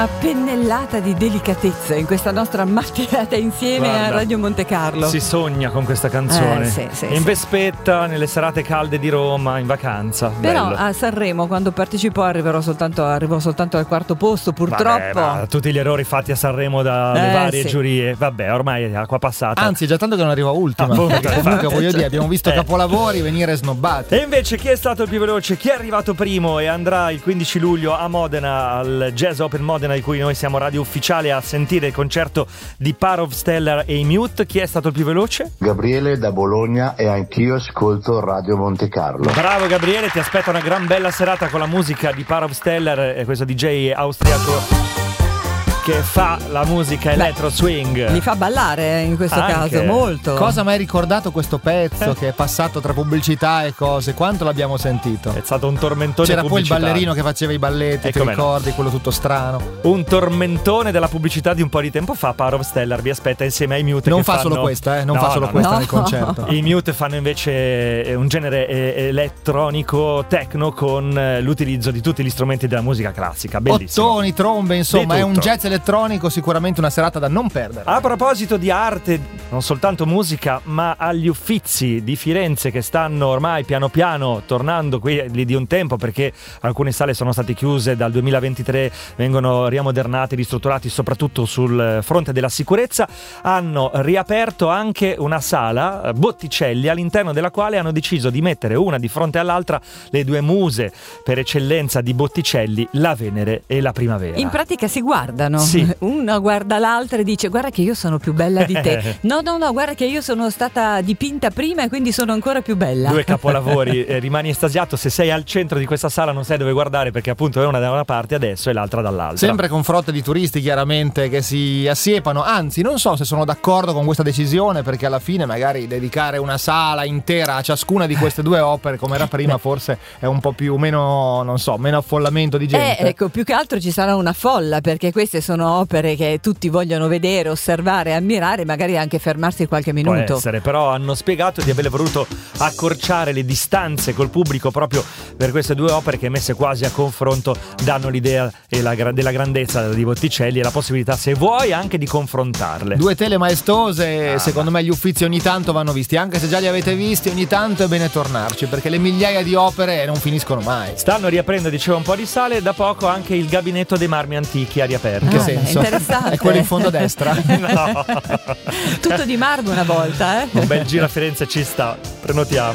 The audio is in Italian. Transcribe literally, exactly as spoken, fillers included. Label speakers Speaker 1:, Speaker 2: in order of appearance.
Speaker 1: Una pennellata di delicatezza in questa nostra mattinata insieme. Guarda, a Radio Monte Carlo.
Speaker 2: Si sogna con questa canzone.
Speaker 1: Eh, sì, sì,
Speaker 2: in
Speaker 1: sì.
Speaker 2: Vespetta, nelle serate calde di Roma, in vacanza.
Speaker 1: Però
Speaker 2: bello.
Speaker 1: A Sanremo, quando partecipò, arriverò soltanto, arrivò soltanto al quarto posto, purtroppo.
Speaker 2: Vabbè, ma tutti gli errori fatti a Sanremo dalle
Speaker 1: Eh,
Speaker 2: varie
Speaker 1: sì.
Speaker 2: giurie. Vabbè, ormai è acqua passata.
Speaker 3: Anzi, già tanto che non arriva ultima.
Speaker 2: Appunto,
Speaker 3: Perché comunque
Speaker 2: infatti.
Speaker 3: voglio dire, abbiamo visto
Speaker 2: Eh.
Speaker 3: capolavori venire snobbati.
Speaker 2: E invece chi è stato il più veloce? Chi è arrivato primo e andrà il quindici luglio a Modena al Jazz Open Modena, di cui noi siamo radio ufficiale, a sentire il concerto di Power of Stellar e i Mute? Chi è stato il più veloce?
Speaker 4: Gabriele da Bologna, e anch'io ascolto Radio Monte Carlo.
Speaker 2: Bravo Gabriele, ti aspetta una gran bella serata con la musica di Power of Stellar e questo D J austriaco che fa la musica electro swing.
Speaker 1: Li fa ballare in questo
Speaker 2: Anche.
Speaker 1: caso molto.
Speaker 3: Cosa mi hai ricordato questo pezzo
Speaker 2: Eh.
Speaker 3: che è passato tra pubblicità e cose? Quanto l'abbiamo sentito?
Speaker 2: È stato un tormentone
Speaker 3: C'era poi il
Speaker 2: pubblicitario.
Speaker 3: ballerino che faceva i balletti,
Speaker 2: E
Speaker 3: ti
Speaker 2: come no.
Speaker 3: ricordi? Quello tutto strano.
Speaker 2: Un tormentone della pubblicità di un po' di tempo fa. Power of Stellar vi aspetta insieme ai Mute.
Speaker 3: Non
Speaker 2: che
Speaker 3: fa
Speaker 2: fanno...
Speaker 3: solo questa, eh? Non
Speaker 2: No,
Speaker 3: fa solo
Speaker 2: no,
Speaker 3: questa
Speaker 1: no.
Speaker 3: nel concerto.
Speaker 2: I Mute fanno invece un genere eh, elettronico techno con eh, l'utilizzo di tutti gli strumenti della musica classica. Bellissimo.
Speaker 3: Ottoni, trombe, insomma,
Speaker 2: Di
Speaker 3: è un
Speaker 2: tutto.
Speaker 3: jazz elettronico, sicuramente una serata da non perdere.
Speaker 2: A proposito di arte, non soltanto musica, ma agli Uffizi di Firenze, che stanno ormai piano piano tornando qui di un tempo, perché alcune sale sono state chiuse dal duemilaventitré, vengono riamodernati, ristrutturati, soprattutto sul fronte della sicurezza. Hanno riaperto anche una sala, eh, Botticelli, all'interno della quale hanno deciso di mettere una di fronte all'altra le due muse per eccellenza di Botticelli, la Venere e la Primavera.
Speaker 1: In pratica si guardano.
Speaker 2: Sì.
Speaker 1: Una guarda l'altra e dice: guarda che io sono più bella di te. No, no, no, guarda che io sono stata dipinta prima e quindi sono ancora più bella.
Speaker 2: Due capolavori, eh, rimani estasiato. Se sei al centro di questa sala non sai dove guardare, perché appunto è una da una parte adesso e l'altra dall'altra.
Speaker 3: Sempre con frotte di turisti, chiaramente, che si assiepano. Anzi, non so se sono d'accordo con questa decisione, perché alla fine magari dedicare una sala intera a ciascuna di queste due opere, come era prima, forse è un po' più meno, non so, meno affollamento di gente.
Speaker 1: Eh, ecco, più che altro ci sarà una folla, perché queste sono opere che tutti vogliono vedere, osservare, ammirare, magari anche fermarsi qualche
Speaker 2: Può
Speaker 1: minuto.
Speaker 2: essere, però hanno spiegato di aver voluto accorciare le distanze col pubblico proprio per queste due opere che, messe quasi a confronto, danno l'idea e la gra- della grandezza di Botticelli e la possibilità, se vuoi, anche di confrontarle.
Speaker 3: Due tele maestose,
Speaker 2: Ah,
Speaker 3: secondo me gli Uffizi ogni tanto vanno visti, anche se già li avete visti, ogni tanto è bene tornarci, perché le migliaia di opere non finiscono mai.
Speaker 2: Stanno riaprendo, dicevo, un po' di sale, da poco anche il gabinetto dei marmi antichi ha riaperto.
Speaker 3: Che
Speaker 1: Ah,
Speaker 3: senso?
Speaker 1: interessante.
Speaker 3: È quello in fondo a destra?
Speaker 2: No.
Speaker 1: Tutto di marmo una volta, eh?
Speaker 2: Un bel giro a Firenze ci sta, prenotiamo.